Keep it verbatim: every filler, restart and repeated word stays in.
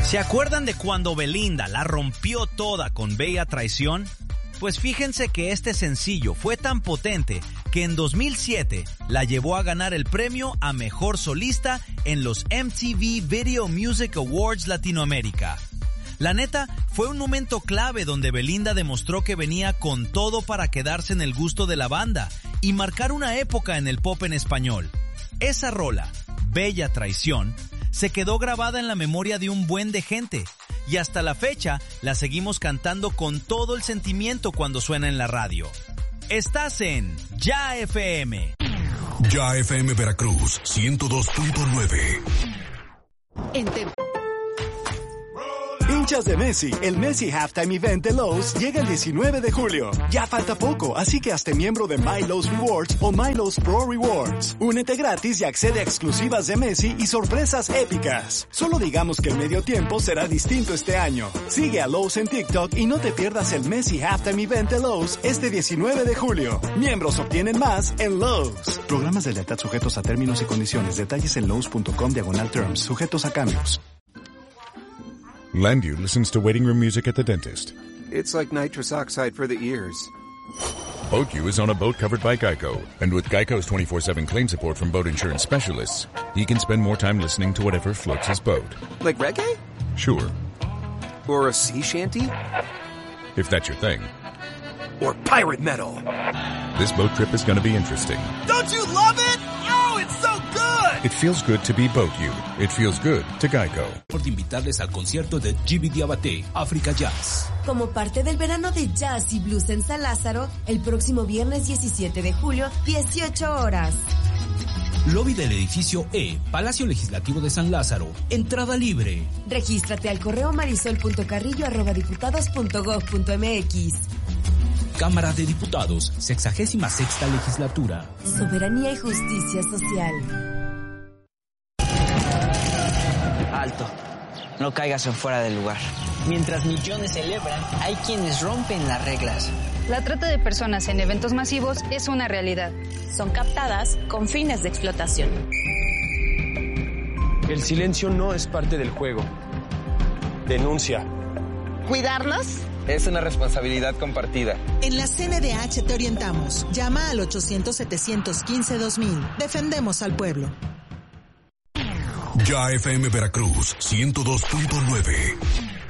¿Se acuerdan de cuando Belinda la rompió toda con Bella Traición? Pues fíjense que este sencillo fue tan potente que en dos mil siete la llevó a ganar el premio a Mejor Solista en los M T V Video Music Awards Latinoamérica. La neta, fue un momento clave donde Belinda demostró que venía con todo para quedarse en el gusto de la banda y marcar una época en el pop en español. Esa rola, Bella Traición, se quedó grabada en la memoria de un buen de gente y hasta la fecha la seguimos cantando con todo el sentimiento cuando suena en la radio. Estás en Ya F M. Ya F M Veracruz, ciento dos punto nueve. Enter- Hinchas de Messi, el Messi Halftime Event de Lowe's llega el diecinueve de julio. Ya falta poco, así que hazte miembro de My Lowe's Rewards o My Lowe's Pro Rewards. Únete gratis y accede a exclusivas de Messi y sorpresas épicas. Solo digamos que el medio tiempo será distinto este año. Sigue a Lowe's en TikTok y no te pierdas el Messi Halftime Event de Lowe's este diecinueve de julio. Miembros obtienen más en Lowe's. Programas de lealtad sujetos a términos y condiciones. Detalles en lowes punto com diagonal terms. Sujetos a cambios. Landu listens to waiting room music at the dentist. It's like nitrous oxide for the ears. Boatku is on a boat covered by Geico. And with Geico's twenty-four seven claim support from boat insurance specialists, he can spend more time listening to whatever floats his boat. Like reggae? Sure. Or a sea shanty? If that's your thing. Or pirate metal? This boat trip is going to be interesting. Don't you love it? Oh, it's so good! It feels good to be Boat You. It feels good to Geico. Por invitarles al concierto de G B Diabaté, África Jazz. Como parte del verano de jazz y blues en San Lázaro, el próximo viernes diecisiete de julio, dieciocho horas. Lobby del edificio E, Palacio Legislativo de San Lázaro. Entrada libre. Regístrate al correo marisol punto carrillo arroba diputados punto gob punto mx. Cámara de Diputados, sexagésima sexta legislatura. Soberanía y justicia social. Alto, no caigas en fuera del lugar. Mientras millones celebran, hay quienes rompen las reglas. La trata de personas en eventos masivos es una realidad. Son captadas con fines de explotación. El silencio no es parte del juego. Denuncia. ¿Cuidarnos? Es una responsabilidad compartida. En la C N D H te orientamos. Llama al ochocientos, setecientos quince, dos mil. Defendemos al pueblo. Ya F M Veracruz, ciento dos punto nueve.